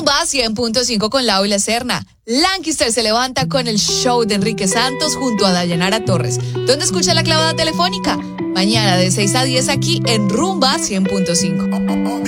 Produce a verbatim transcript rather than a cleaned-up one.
Rumba cien punto cinco con Lau y La Serna. Lancaster se levanta con el show de Enrique Santos junto a Dayanara Torres. ¿Dónde escucha la clavada telefónica? Mañana de seis a diez aquí en Rumba cien punto cinco.